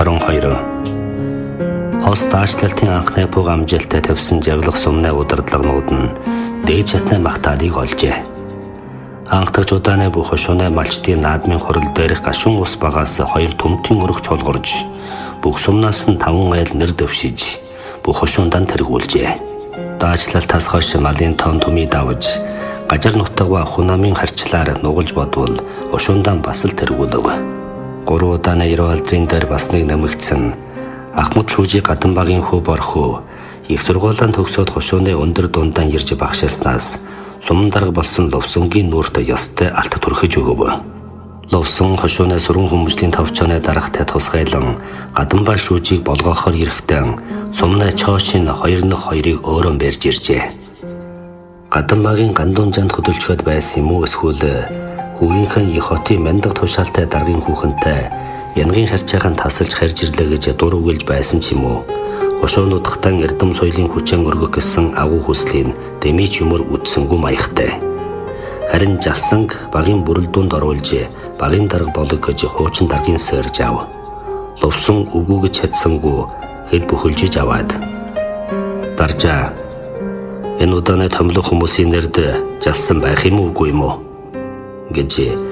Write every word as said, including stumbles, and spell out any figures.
хорон хоёр. Хос даашлалтын анхны буг амжилттай тавьсан жавлах сумны удирдлагнууд нь дээд чатны магтаалыг олжээ. Анхдагч удааны бүх хошууны малчдын наадмын хурал дээрх гашуун ус багаас хоёр төмтийн өрөх чуулгарж, бүх сумнаас нь таван айл нэр дэвшиж, бүх хошуундан тэргүүлжээ. Даачлалтаас хойш малын тоон төмий давж, гажар нутагва хунамын харчлаар нугалж бодвол хошуундан бас л тэргүүлв. Гурван удааны ерөө алдрын дээр бас нэг нэмэгдсэн. Ахмад шүүжи гадан багийн хөө борхөө их сургуулийн төгсөөд хошууны өндөр дундаан ирж багшилснаас суман дарга болсон Ловсонгийн нүрт ёстой алт түрхэж өгөв. Ловсон хошууны сүрэн хүмүүжлийн товчооны дарагтай тусгайлан гадан баг шүүжийг болгохоор ирэхдээ сумны чоошин хоёр нэг хоёрыг өөрөө барьж иржээ. Гадан багийн гандуун жанд хөдөлчөд байсан юм уу эсвэл хүүгийнхэн их хотын мяндаг тушаалтай даргын хүүхэнтэй янгийн харьцаахан тасалж харж ирлээ гэж дур үгэлж байсан ч юм уу. Хошуунуудахтан эрдэм соёлын хүчээр өргөх гэсэн агуу хүслийн дэмийч юмөр үдсэнгүй маягтай. Харин жалсанг багийн бүрэлдүүнд оруулж багийн дарга болог гэж хуучин даргын сэрж ав. Ловсон үгүйгэж чадсангүй хэд бүхэлжиж аваад. Даржаа. Энэ удааны томлох хүмүүсийн нэрд жалсан байх юм уу үгүй юм уу гэж